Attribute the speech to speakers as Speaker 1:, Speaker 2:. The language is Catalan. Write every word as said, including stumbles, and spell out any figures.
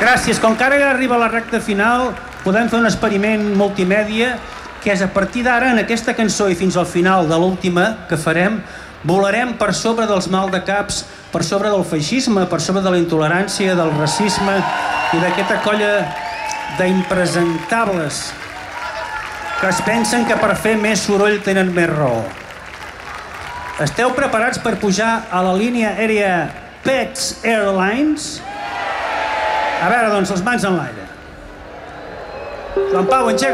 Speaker 1: Gràcies. Com que ara arriba la recta final, podem fer un experiment multimèdia, que és a partir d'ara, en aquesta cançó i fins al final de l'última que farem, volarem per sobre dels maldecaps, per sobre del feixisme, per sobre de la intolerància, del racisme i d'aquesta colla d'impresentables que es pensen que per fer més soroll tenen més raó. Esteu preparats per pujar a la línia aèria Pets Airlines? A veure, doncs, les mans en l'aire. Joan Pau, engega.